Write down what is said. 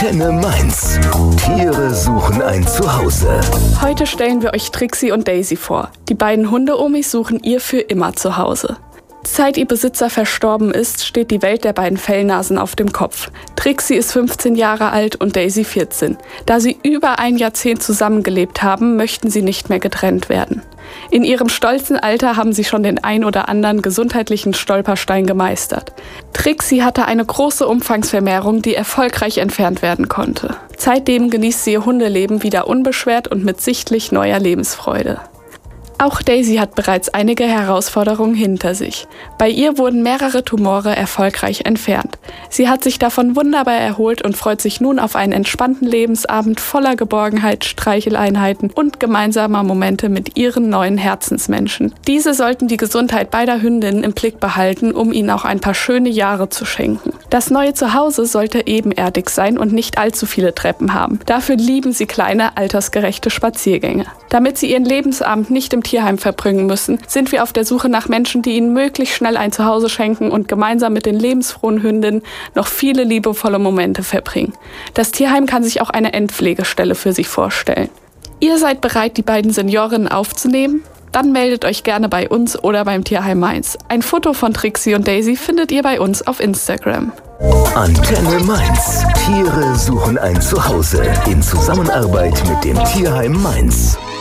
Antenne Mainz. Tiere suchen ein Zuhause. Heute stellen wir euch Trixie und Daisy vor. Die beiden Hunde-Omis suchen ihr für immer Zuhause. Seit ihr Besitzer verstorben ist, steht die Welt der beiden Fellnasen auf dem Kopf. Trixie ist 15 Jahre alt und Daisy 14. Da sie über ein Jahrzehnt zusammengelebt haben, möchten sie nicht mehr getrennt werden. In ihrem stolzen Alter haben sie schon den ein oder anderen gesundheitlichen Stolperstein gemeistert. Trixie hatte eine große Umfangsvermehrung, die erfolgreich entfernt werden konnte. Seitdem genießt sie ihr Hundeleben wieder unbeschwert und mit sichtlich neuer Lebensfreude. Auch Daisy hat bereits einige Herausforderungen hinter sich. Bei ihr wurden mehrere Tumore erfolgreich entfernt. Sie hat sich davon wunderbar erholt und freut sich nun auf einen entspannten Lebensabend voller Geborgenheit, Streicheleinheiten und gemeinsamer Momente mit ihren neuen Herzensmenschen. Diese sollten die Gesundheit beider Hündinnen im Blick behalten, um ihnen auch ein paar schöne Jahre zu schenken. Das neue Zuhause sollte ebenerdig sein und nicht allzu viele Treppen haben. Dafür lieben sie kleine, altersgerechte Spaziergänge. Damit sie ihren Lebensabend nicht im Tierheim verbringen müssen, sind wir auf der Suche nach Menschen, die ihnen möglichst schnell ein Zuhause schenken und gemeinsam mit den lebensfrohen Hündinnen noch viele liebevolle Momente verbringen. Das Tierheim kann sich auch eine Endpflegestelle für sie vorstellen. Ihr seid bereit, die beiden Seniorinnen aufzunehmen? Dann meldet euch gerne bei uns oder beim Tierheim Mainz. Ein Foto von Trixie und Daisy findet ihr bei uns auf Instagram. Antenne Mainz. Tiere suchen ein Zuhause in Zusammenarbeit mit dem Tierheim Mainz.